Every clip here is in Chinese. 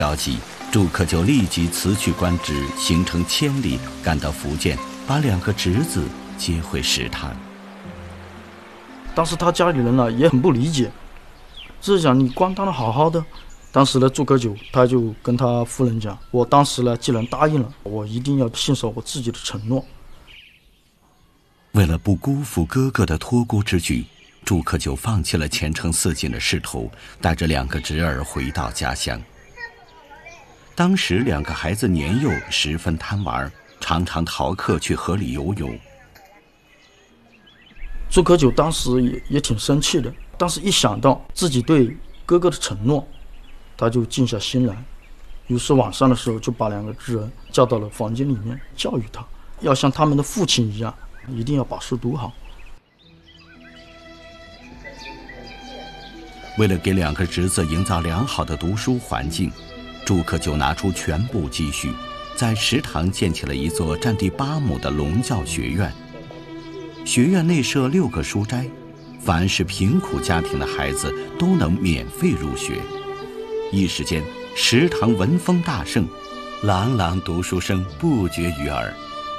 着急，朱可就立即辞去官职，行程千里赶到福建，把2个侄子接回食堂。 当时他家里人呢也很不理解，就是讲你官当得好好的。当时呢，朱可久他就跟他夫人讲，我当时呢既然答应了，我一定要信守我自己的承诺。 为了不辜负哥哥的托孤之举，朱可久放弃了前程似锦的仕途，带着2个侄儿回到家乡。当时2个孩子年幼，十分贪玩，常常逃课去河里游泳。 朱可久当时也挺生气的，但是一想到自己对哥哥的承诺，他就静下心来。于是晚上的时候就把2个侄儿叫到了房间里面，教育他要像他们的父亲一样，一定要把书读好。 为了给2个侄子营造良好的读书环境，朱可久拿出全部积蓄，在食堂建起了一座占地8亩的龙教学院。学院内设6个书斋，凡是贫苦家庭的孩子都能免费入学。一时间，食堂闻风大盛，朗朗读书声不绝于耳。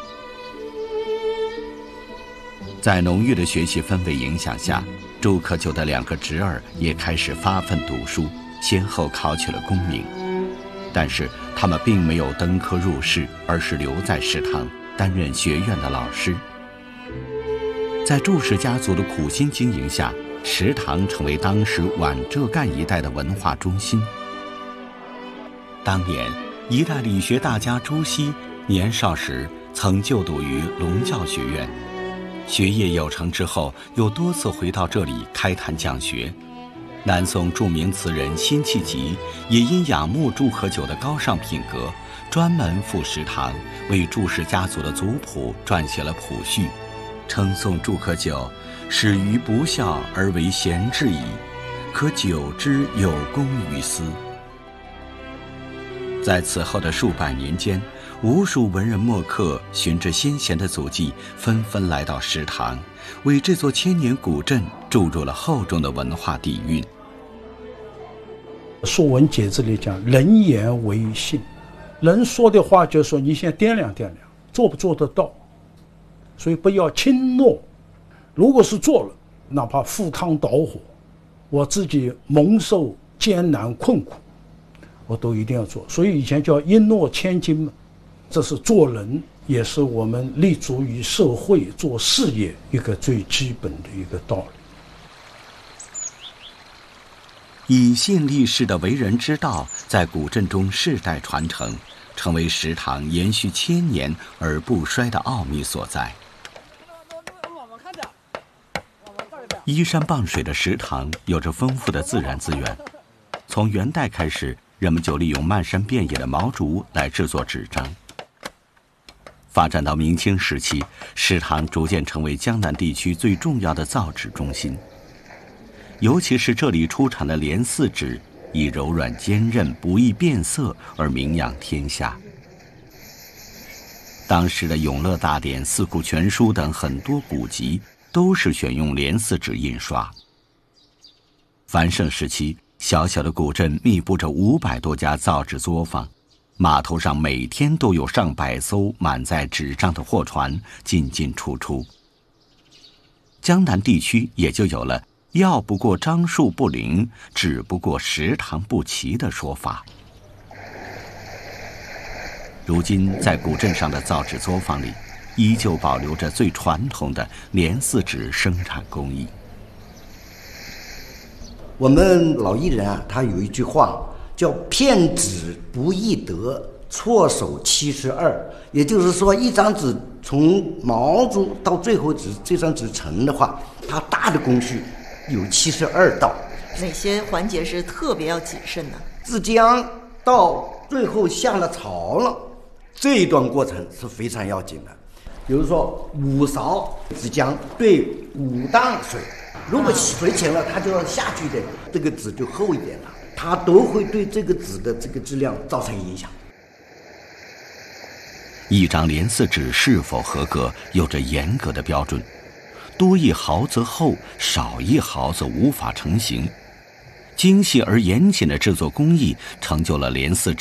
在浓郁的学习氛围影响下，朱可久的2个侄儿也开始发奋读书，先后考取了功名。但是他们并没有登科入仕，而是留在食堂担任学院的老师。在朱氏家族的苦心经营下，食堂成为当时皖浙赣一带的文化中心。当年，一代理学大家朱熹年少时曾就读于龙教学院，学业有成之后，又多次回到这里开坛讲学。南宋著名词人辛弃疾也因仰慕朱可久的高尚品格，专门赴食堂为朱氏家族的族谱撰写了谱序，称颂朱可久始于不孝而为贤志矣，可久之有功于斯。在此后的数百年间，无数文人墨客循着先贤的足迹，纷纷来到食堂，为这座千年古镇注入了厚重的文化底蕴。 《说文解字》里讲，人言为信，人说的话就是说你先掂量掂量，做不做得到，所以不要轻诺。如果是做了，哪怕赴汤蹈火，我自己蒙受艰难困苦，我都一定要做。所以以前叫一诺千金嘛，这是做人，也是我们立足于社会做事业一个最基本的一个道理。 以信立誓的为人之道，在古镇中世代传承，成为食堂延续千年而不衰的奥秘所在。依山傍水的食堂有着丰富的自然资源，从元代开始，人们就利用漫山遍野的毛竹来制作纸张。发展到明清时期，食堂逐渐成为江南地区最重要的造纸中心。尤其是这里出产的莲丝纸，以柔软坚韧、不易变色而名扬天下。当时的《永乐大典》《四库全书》等很多古籍都是选用莲丝纸印刷。繁盛时期，小小的古镇密布着500多家造纸作坊，码头上每天都有上百艘满载纸张的货船进进出出。江南地区也就有了药不过樟树不灵，纸不过食堂不齐的说法。如今在古镇上的造纸作坊里，依旧保留着最传统的莲丝纸生产工艺。 我们老艺人啊，他有一句话叫片纸不易得，错手72，也就是说一张纸从毛竹到最后这张纸成的话，它大的工序有72道。 哪些环节是特别要谨慎的？ 制浆到最后下了槽了，这一段过程是非常要紧的。比如说5勺制浆对5担水，如果水浅了，它就要下去的，这个纸就厚一点了，它都会对这个纸的这个质量造成影响。 一张莲丝纸是否合格，有着严格的标准，多1毫则厚，少1毫则无法成型。 精细而严谨的制作工艺成就了莲寺